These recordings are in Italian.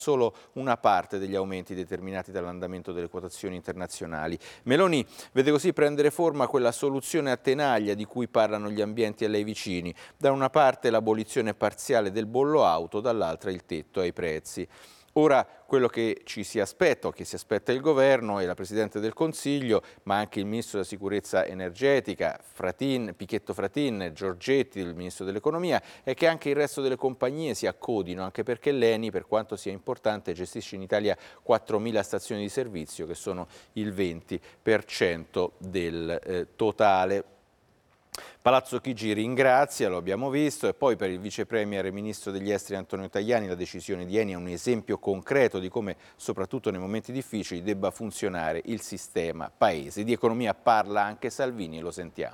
solo una parte degli aumenti determinati dall'andamento delle quotazioni internazionali. Meloni vede così prendere forma quella soluzione a tenaglia di cui parlano gli ambienti a lei vicini. Da una parte l'abolizione parziale del bollo auto, dall'altra il tetto ai prezzi. Ora quello che ci si aspetta, o che si aspetta il governo e la Presidente del Consiglio, ma anche il Ministro della Sicurezza Energetica, Pichetto Fratin, Giorgetti, il Ministro dell'Economia, è che anche il resto delle compagnie si accodino, anche perché l'ENI, per quanto sia importante, gestisce in Italia 4.000 stazioni di servizio, che sono il 20% del totale. Palazzo Chigi ringrazia, lo abbiamo visto, e poi per il vice premier e ministro degli esteri Antonio Tajani la decisione di Eni è un esempio concreto di come, soprattutto nei momenti difficili, debba funzionare il sistema paese. Di economia parla anche Salvini, lo sentiamo.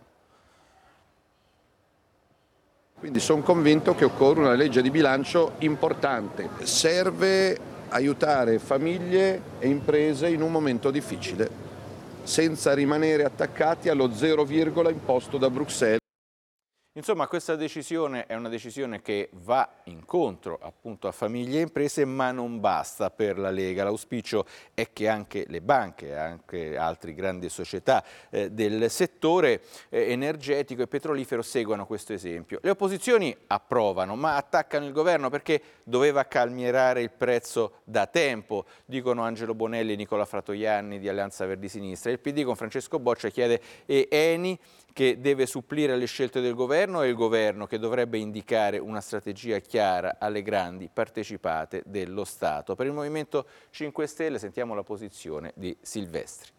Quindi sono convinto che occorre una legge di bilancio importante. Serve aiutare famiglie e imprese in un momento difficile, senza rimanere attaccati allo 0, imposto da Bruxelles. Insomma, questa decisione è una decisione che va incontro appunto a famiglie e imprese, ma non basta per la Lega. L'auspicio è che anche le banche, anche altre grandi società del settore energetico e petrolifero seguano questo esempio. Le opposizioni approvano, ma attaccano il governo perché doveva calmierare il prezzo da tempo, dicono Angelo Bonelli e Nicola Fratoianni di Alleanza Verdi Sinistra. Il PD con Francesco Boccia chiede Eni che deve supplire alle scelte del governo e il governo che dovrebbe indicare una strategia chiara alle grandi partecipate dello Stato. Per il Movimento 5 Stelle sentiamo la posizione di Silvestri.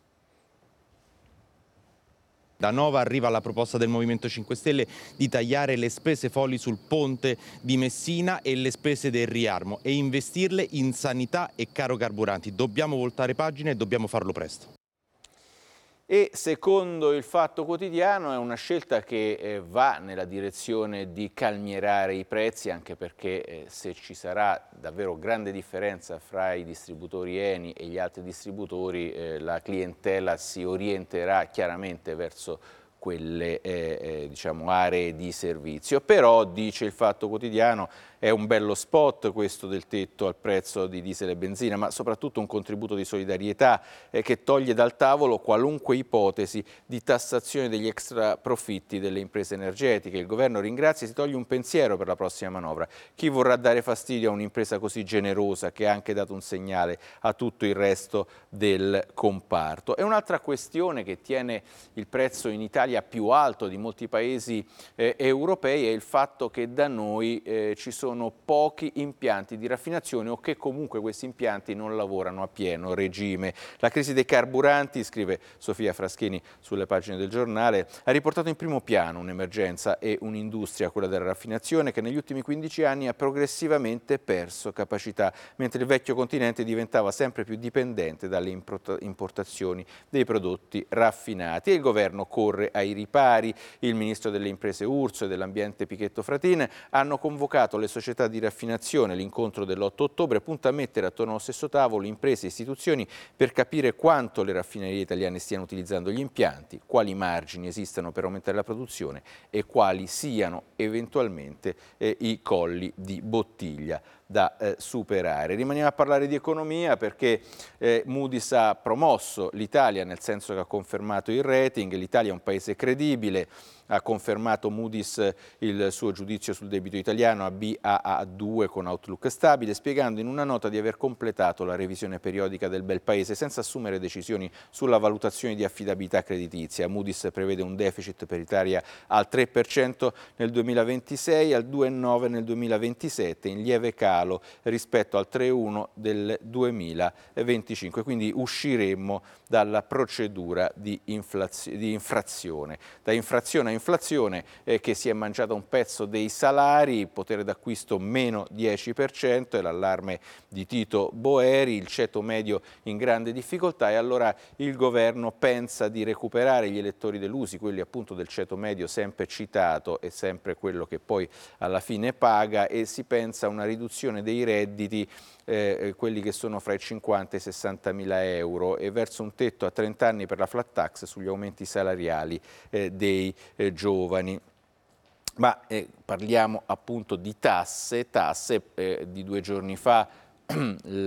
Da Nova arriva la proposta del Movimento 5 Stelle di tagliare le spese folli sul ponte di Messina e le spese del riarmo e investirle in sanità e caro carburanti. Dobbiamo voltare pagina e dobbiamo farlo presto. E secondo il Fatto Quotidiano è una scelta che va nella direzione di calmierare i prezzi, anche perché se ci sarà davvero grande differenza fra i distributori Eni e gli altri distributori, la clientela si orienterà chiaramente verso quelle diciamo, aree di servizio. Però, dice il Fatto Quotidiano, è un bello spot questo del tetto al prezzo di diesel e benzina, ma soprattutto un contributo di solidarietà che toglie dal tavolo qualunque ipotesi di tassazione degli extra profitti delle imprese energetiche. Il governo ringrazia e si toglie un pensiero per la prossima manovra. Chi vorrà dare fastidio a un'impresa così generosa che ha anche dato un segnale a tutto il resto del comparto? E un'altra questione che tiene il prezzo in Italia più alto di molti paesi europei è il fatto che da noi ci sono pochi impianti di raffinazione o che comunque questi impianti non lavorano a pieno regime. La crisi dei carburanti, scrive Sofia Fraschini sulle pagine del giornale, ha riportato in primo piano un'emergenza e un'industria, quella della raffinazione, che negli ultimi 15 anni ha progressivamente perso capacità, mentre il vecchio continente diventava sempre più dipendente dalle importazioni dei prodotti raffinati. E il governo corre ai ripari. Il ministro delle imprese Urso e dell'ambiente Pichetto Fratin hanno convocato le società di raffinazione. L'incontro dell'8 ottobre punta a mettere attorno allo stesso tavolo imprese e istituzioni per capire quanto le raffinerie italiane stiano utilizzando gli impianti, quali margini esistano per aumentare la produzione e quali siano eventualmente i colli di bottiglia da superare. Rimaniamo a parlare di economia perché Moody's ha promosso l'Italia, nel senso che ha confermato il rating. L'Italia è un paese credibile, ha confermato Moody's il suo giudizio sul debito italiano a Baa2 con outlook stabile, spiegando in una nota di aver completato la revisione periodica del bel paese senza assumere decisioni sulla valutazione di affidabilità creditizia. Moody's prevede un deficit per l'Italia al 3% nel 2026 e al 2,9% nel 2027, in lieve calo rispetto al 3,1% del 2025, quindi usciremmo dalla procedura di infrazione. Da infrazione a inflazione che si è mangiata un pezzo dei salari, potere d'acquisto meno 10%, è l'allarme di Tito Boeri, il ceto medio in grande difficoltà, e allora il governo pensa di recuperare gli elettori delusi, quelli appunto del ceto medio sempre citato e sempre quello che poi alla fine paga, e si pensa a una riduzione dei redditi, quelli che sono fra i 50 e i 60 mila euro, e verso un tetto a 30 anni per la flat tax sugli aumenti salariali dei giovani. Ma parliamo appunto di tasse di 2 giorni fa